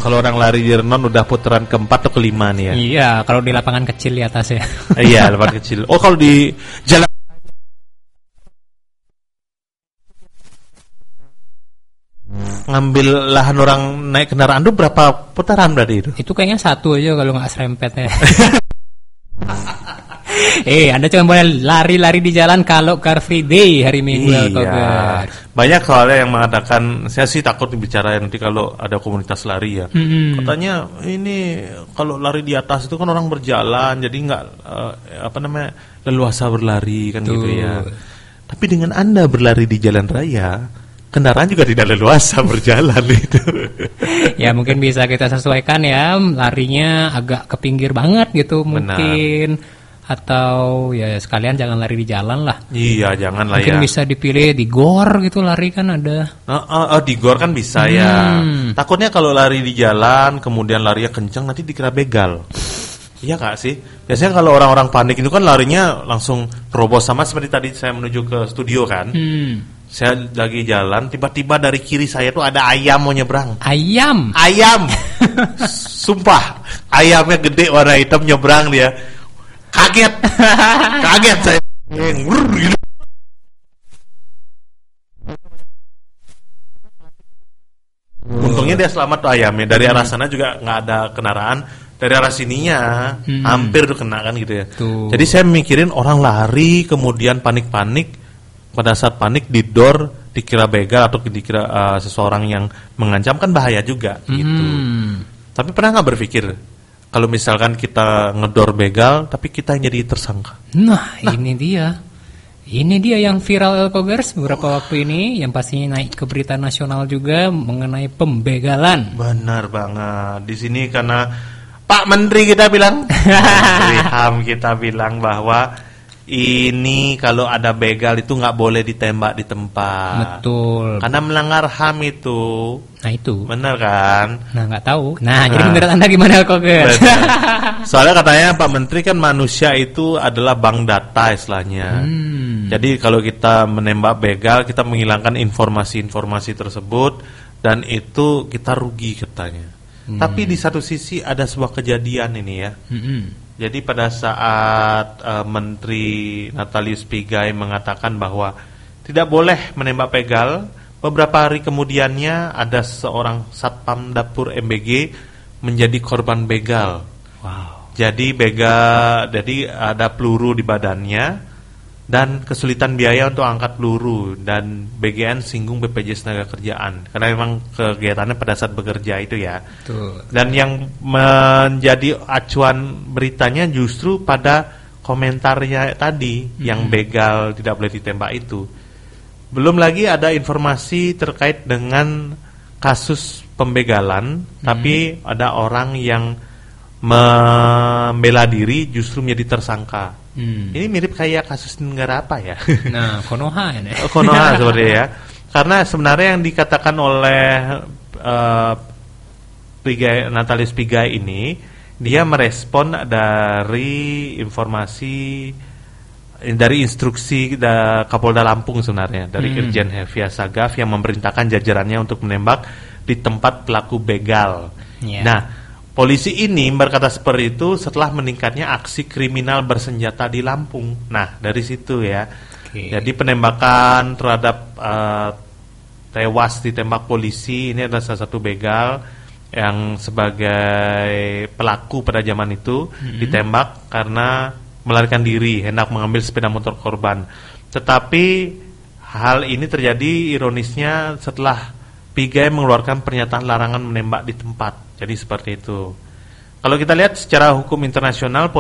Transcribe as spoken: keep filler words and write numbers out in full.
kalau orang lari di Renon udah putaran keempat atau kelima nih ya. Iya, kalau di lapangan kecil di atas ya. Iya, lapangan kecil. Oh, kalau di jalan ngambil lahan orang naik kendaraan itu berapa putaran berarti itu? Itu kayaknya satu aja kalau nggak serempetnya. Eh, Anda cuma boleh lari-lari di jalan kalau Car Free Day hari Minggu. Iya. Banyak soalnya yang mengatakan, saya sih takut bicara nanti kalau ada komunitas lari ya. Mm-hmm. Katanya ini kalau lari di atas itu kan orang berjalan, jadi nggak uh, apa namanya leluasa berlari kan. Tuh. Gitu ya. Tapi dengan Anda berlari di jalan raya, kendaraan juga tidak leluasa berjalan itu. Ya mungkin bisa kita sesuaikan ya, larinya agak ke pinggir banget gitu. Benar. Mungkin. Atau ya sekalian jangan lari di jalan lah. Iya, jangan lah ya. Mungkin bisa dipilih di gor gitu, lari kan ada. Oh, oh, oh di gor kan bisa hmm. ya. Takutnya kalau lari di jalan kemudian larinya kencang nanti dikira begal. Iya gak sih? Biasanya kalau orang-orang panik itu kan larinya langsung terobos, sama seperti tadi saya menuju ke studio kan. Hmm. Saya lagi jalan, tiba-tiba dari kiri saya tuh ada ayam mau nyebrang. Ayam? Ayam. Sumpah, ayamnya gede warna hitam nyebrang dia. Kaget, kaget saya. Untungnya dia selamat tuh ayamnya. Dari arah sana juga nggak ada kendaraan. Dari arah sininya hmm. hampir tuh kena kan gitu ya. Tuh. Jadi saya mikirin orang lari kemudian panik-panik. Pada saat panik didor, dikira begal atau dikira uh, seseorang yang mengancam, kan bahaya juga hmm. gitu. Tapi pernah nggak berpikir? Kalau misalkan kita ngedor begal, tapi kita yang jadi tersangka. Nah, nah, ini dia. Ini dia yang viral Elkogers beberapa waktu ini, yang pastinya naik ke berita nasional juga mengenai pembegalan. Benar banget. Di sini karena Pak Menteri kita bilang, Menteri H A M kita bilang bahwa ini kalau ada begal itu nggak boleh ditembak di tempat. Betul. Karena melanggar H A M itu. Nah itu. Benar kan? Nah nggak tahu. Nah, nah jadi menurut Anda gimana Elkogers? Soalnya katanya Pak Menteri kan manusia itu adalah bank data istilahnya. Hmm. Jadi kalau kita menembak begal, kita menghilangkan informasi-informasi tersebut dan itu kita rugi katanya. Hmm. Tapi di satu sisi ada sebuah kejadian ini ya. Hmm. Jadi pada saat uh, Menteri Natalius Pigai mengatakan bahwa tidak boleh menembak begal, beberapa hari kemudiannya ada seorang satpam dapur M B G menjadi korban begal. Wow. Jadi begal, jadi ada peluru di badannya dan kesulitan biaya untuk angkat peluru, dan B G N singgung B P J S Tenagakerjaan karena memang kegiatannya pada saat bekerja itu ya. Betul. Dan yang menjadi acuan beritanya justru pada komentarnya tadi hmm. yang begal tidak boleh ditembak itu. Belum lagi ada informasi terkait dengan kasus pembegalan, hmm. tapi ada orang yang membela diri justru menjadi tersangka. Hmm. Ini mirip kayak kasus negara apa ya? Nah, Konoha ya. Oh, Konoha seperti ya. Karena sebenarnya yang dikatakan oleh uh, Pigai, Natalius Pigai ini, dia merespon dari informasi, dari instruksi da, Kapolda Lampung sebenarnya, dari hmm. Irjen Hefia Sagaf yang memerintahkan jajarannya untuk menembak di tempat pelaku begal. Yeah. Nah, polisi ini berkata seperti itu setelah meningkatnya aksi kriminal bersenjata di Lampung. Nah, dari situ ya. Okay. Jadi penembakan terhadap uh, tewas ditembak polisi ini adalah salah satu begal yang sebagai pelaku pada zaman itu mm-hmm. ditembak karena melarikan diri, hendak mengambil sepeda motor korban. Tetapi hal ini terjadi ironisnya setelah Pigai mengeluarkan pernyataan larangan menembak di tempat. Jadi seperti itu. Kalau kita lihat secara hukum internasional,